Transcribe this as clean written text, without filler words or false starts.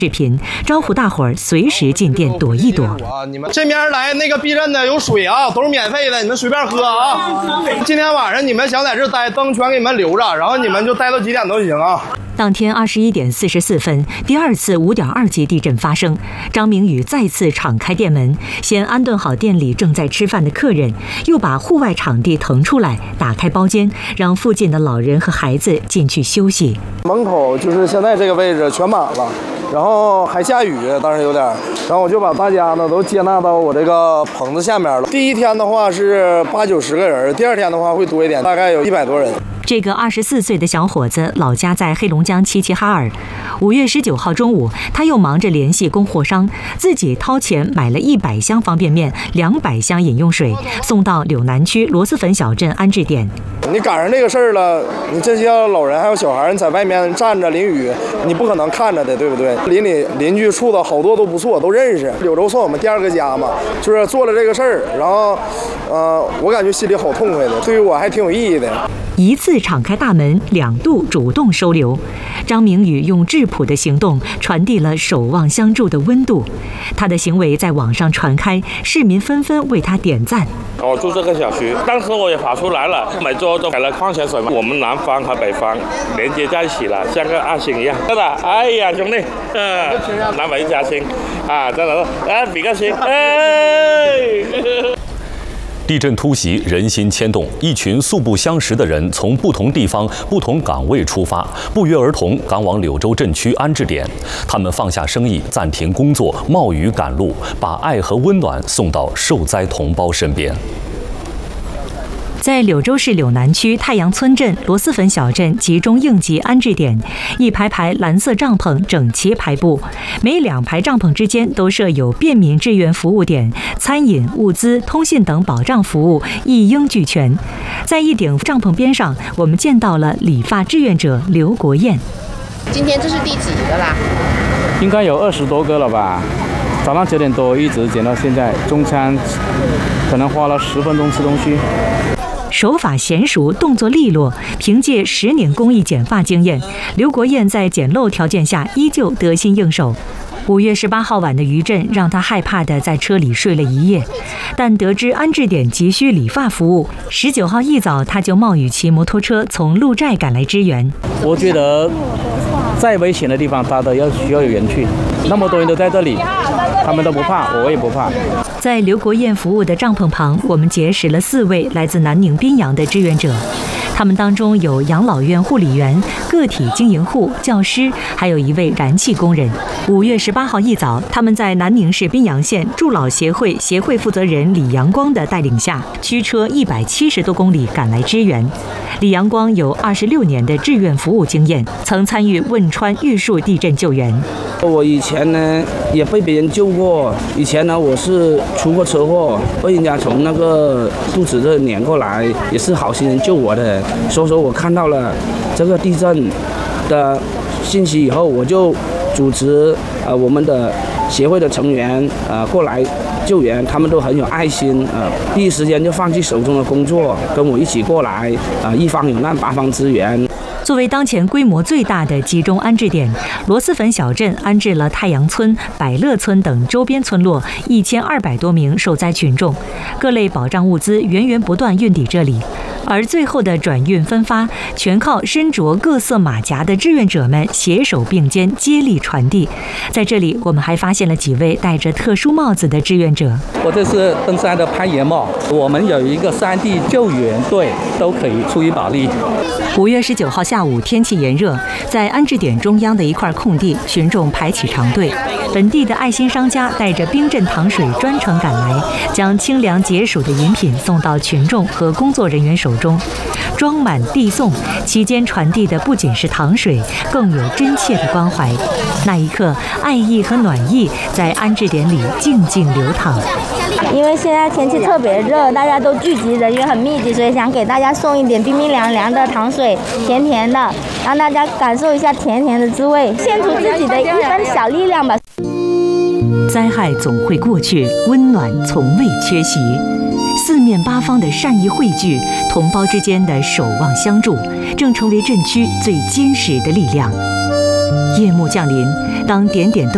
视频，招呼大伙儿随时进店躲一躲。 你们这边来那个避震的有水啊，都是免费的，你们随便喝啊。今天晚上你们想在这待，灯全给你们留着，然后你们就待到几点都行啊。 当天21点44分，第二次5.2级地震发生。张明宇再次敞开店门，先安顿好店里正在吃饭的客人，又把户外场地腾出来，打开包间，让附近的老人和孩子进去休息。 门口就是现在这个位置全满了，然后还下雨，当时有点，然后我就把大家呢都接纳到我这个棚子下面了。第一天的话是80-90个人，第二天的话会多一点，大概有100多人。 这个24岁的小伙子老家在黑龙江齐齐哈尔。5月19号中午，他又忙着联系供货商，自己掏钱买了100箱方便面、200箱饮用水，送到柳南区螺蛳粉小镇安置点。 你赶上这个事儿了，你这些老人还有小孩，你在外面站着淋雨，你不可能看着的，对不对？邻居处的好多都不错，都认识。柳州算我们第2个家嘛，就是做了这个事儿，然后，我感觉心里好痛快的，对于我还挺有意义的。 一次敞开大门，2度主动收留。张明宇用质朴的行动传递了守望相助的温度，他的行为在网上传开，市民纷纷为他点赞。 我住这个小区，当时我也跑出来了，每周都给了矿泉水嘛。我们南方和北方连接在一起了，像个爱心一样。真的，哎呀，兄弟，南北一家亲啊，真的，比个心， 地震突袭，人心牵动，一群素不相识的人从不同地方、不同岗位出发，不约而同赶往柳州镇区安置点。他们放下生意，暂停工作，冒雨赶路，把爱和温暖送到受灾同胞身边。 在柳州市柳南区太阳村镇螺蛳粉小镇集中应急安置点，一排排蓝色帐篷整齐排布，每2排帐篷之间都设有便民志愿服务点，餐饮、物资、通信等保障服务一应俱全。在一顶帐篷边上，我们见到了理发志愿者刘国艳。 今天这是第几个啦？ 应该有20多个了吧。早上9点多一直剪到现在，中餐可能花了10分钟吃东西。 手法娴熟，动作利落，凭借10年公益剪发经验，刘国艳在简陋条件下依旧得心应手。5月18号晚的余震让他害怕地在车里睡了一夜，但得知安置点急需理发服务，19号一早他就冒雨骑摩托车从鹿寨赶来支援。 我觉得再危险的地方他都需要有人去，那么多人都在这里，他们都不怕，我也不怕。 在刘国艳服务的帐篷旁，我们结识了4位来自南宁宾阳的志愿者，他们当中有养老院护理员、个体经营户、教师，还有一位燃气工人。5月18号一早，他们在南宁市宾阳县助老协会负责人李阳光的带领下，驱车170多公里赶来支援。李阳光有26年的志愿服务经验，曾参与汶川玉树地震救援。 我以前呢也被别人救过，以前呢我是出过车祸，被人家从那个肚子这撵过来，也是好心人救我的。所以说我看到了这个地震的信息以后，我就组织我们的协会的成员过来救援，他们都很有爱心，第一时间就放弃手中的工作，跟我一起过来，一方有难八方支援。 作为当前规模最大的集中安置点，螺蛳粉小镇安置了太阳村、百乐村等周边村落1200多名受灾群众，各类保障物资源源不断运抵这里。而最后的转运分发，全靠身着各色马甲的志愿者们携手并肩，接力传递。在这里，我们还发现了几位戴着特殊帽子的志愿者。 我这是登山的攀岩帽，我们有一个山地救援队，都可以出一把力。 5月19号下午，天气炎热，在安置点中央的一块空地，群众排起长队。本地的爱心商家带着冰镇糖水专程赶来，将清凉解暑的饮品送到群众和工作人员手中，装满递送。期间传递的不仅是糖水，更有真切的关怀。那一刻，爱意和暖意在安置点里静静流淌。 因为现在天气特别热，大家都聚集，人员很密集，所以想给大家送一点冰冰凉凉的糖水，甜甜的，让大家感受一下甜甜的滋味，献出自己的一份小力量吧。 灾害总会过去，温暖从未缺席。四面八方的善意汇聚，同胞之间的守望相助，正成为镇区最坚实的力量。夜幕降临，当点点灯